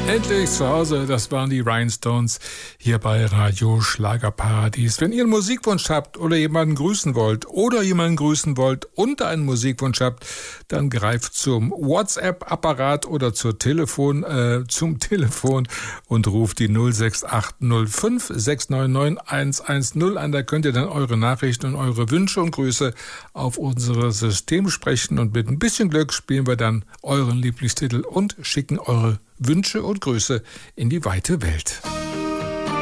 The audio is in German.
Endlich zu Hause, das waren die Rhinestones hier bei Radio Schlagerparadies. Wenn ihr einen Musikwunsch habt oder jemanden grüßen wollt und einen Musikwunsch habt, dann greift zum WhatsApp-Apparat oder zum Telefon und ruft die 06805 699 110 an. Da könnt ihr dann eure Nachrichten und eure Wünsche und Grüße auf unser System sprechen und mit ein bisschen Glück spielen wir dann euren Lieblingstitel und schicken eure Wünsche und Grüße in die weite Welt.